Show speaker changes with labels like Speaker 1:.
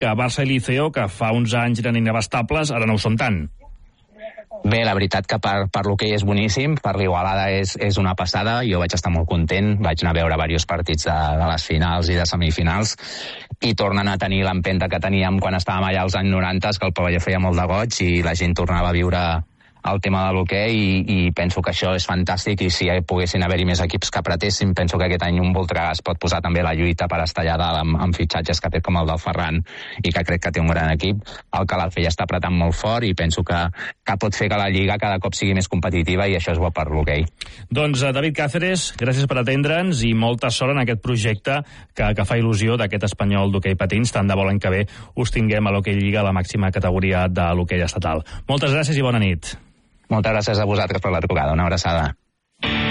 Speaker 1: que Barça i Liceo, que fa uns anys eren inabastables, ara no ho són tant.
Speaker 2: Bé, la veritat que per l'hoquei és boníssim, per l'Igualada és una passada, jo vaig estar molt content, vaig anar a veure diversos partits de les finals i de semifinals, i tornen a tenir l'empenta que teníem quan estàvem allà als anys 90, que el pavelló feia molt de goig i la gent tornava a viure el tema de l'hoquei, i penso que això és fantàstic, i si poguessin haver-hi més equips que apretessin, penso que aquest any un Voltregà es pot posar també la lluita per estar allà dalt amb fitxatges que té com el del Ferran, i que crec que té un gran equip. El Calafell està apretant molt fort i penso que pot fer que la Lliga cada cop sigui més competitiva, i això és bo per l'hoquei.
Speaker 1: Doncs David Cáceres, gràcies per atendre'ns i molta sort en aquest projecte que fa il·lusió d'aquest Espanyol d'hoquei patins. Tant de bo l'any que ve us tinguem a l'hoquei Lliga, a la màxima categoria de l'hoquei estatal. Moltes gràcies i bona nit.
Speaker 2: Moltes gràcies a vosaltres per la trucada. Una abraçada.